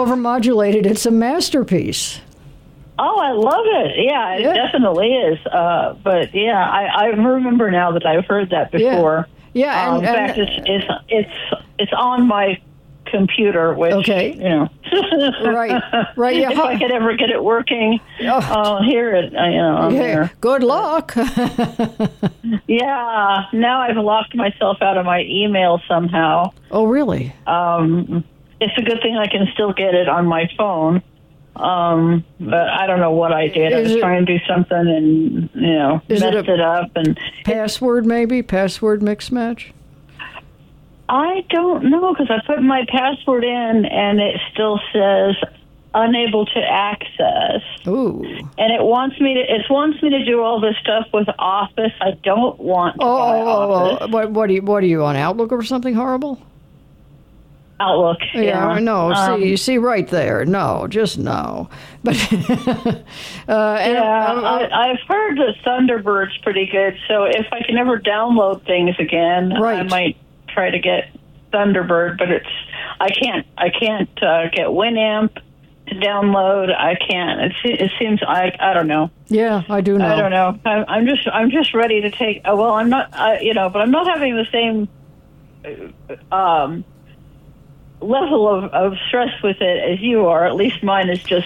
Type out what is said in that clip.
overmodulated. It's a masterpiece. Oh, I love it. Yeah, it definitely is. But yeah, I remember now that I've heard that before. Yeah. In fact, it's on my computer, which okay. Right. Yeah. If I could ever get it working, I'll hear it. There. Good luck. Yeah. Now I've locked myself out of my email somehow. Oh, really? It's a good thing I can still get it on my phone. But I don't know what I did. I was trying to do something and, messed it up. And password, maybe? Password mix match? I don't know, because I put my password in and it still says unable to access. Ooh. And it wants me to do all this stuff with Office. I don't want to buy Office. What are you on, Outlook or something horrible? Outlook. Yeah, no. See right there. No, just no. But I've heard that Thunderbird's pretty good. So if I can ever download things again, I might try to get Thunderbird. But I can't get Winamp to download. I can't. It seems I don't know. Yeah, I do know. I don't know. I'm just ready to take. Well, I'm not. But I'm not having the same level of stress with it as you are. At least mine is just